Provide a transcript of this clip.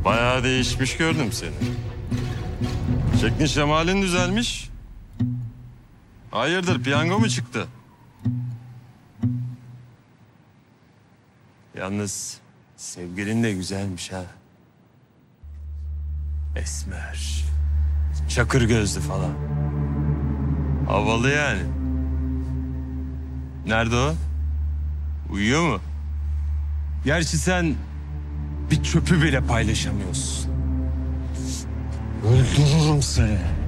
Bayağı değişmiş gördüm seni. Şeklin şemalin düzelmiş. Hayırdır, piyango mu çıktı? Yalnız sevgilin de güzelmiş ha. Esmer. Çakır gözlü falan. Havalı yani. Nerede o? Uyuyor mu? Gerçi sen bir çöpü bile paylaşamıyorsun. Öldürürüm seni.